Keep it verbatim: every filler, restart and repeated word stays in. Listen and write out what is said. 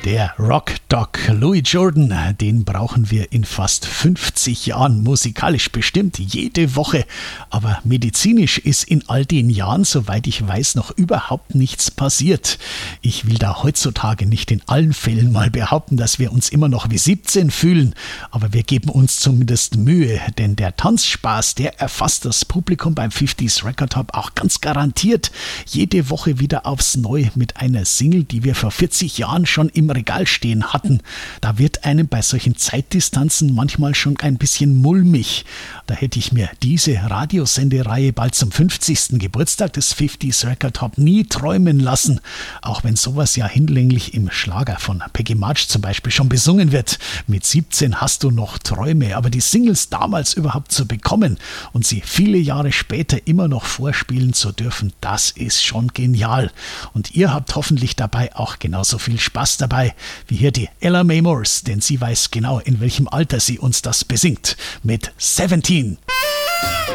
Der Rock-Doc Louis Jordan, den brauchen wir in fast fünfzig Jahren, musikalisch bestimmt jede Woche. Aber medizinisch ist in all den Jahren, soweit ich weiß, noch überhaupt nichts passiert. Ich will da heutzutage nicht in allen Fällen mal behaupten, dass wir uns immer noch wie siebzehn fühlen. Aber wir geben uns zumindest Mühe, denn der Tanzspaß, der erfasst das Publikum beim fünfziger Record Hop auch ganz garantiert. Jede Woche wieder aufs Neue mit einer Single, die wir vor vierzig Jahren schon im Regal stehen hatten. Da wird einem bei solchen Zeitdistanzen manchmal schon ein bisschen mulmig. Da hätte ich mir diese Radiosendereihe bald zum fünfzigsten Geburtstag des fünfziger Record Hop nie träumen lassen. Auch wenn sowas ja hinlänglich im Schlager von Peggy March zum Beispiel schon besungen wird. Mit siebzehn hast du noch Träume, aber die Singles damals überhaupt zu bekommen und sie viele Jahre später immer noch vorspielen zu dürfen, das ist schon genial. Und ihr habt hoffentlich dabei auch genauso viel Spaß dabei wie hier die Ella Mae Morse, denn sie weiß genau, in welchem Alter sie uns das besingt. Mit siebzehn.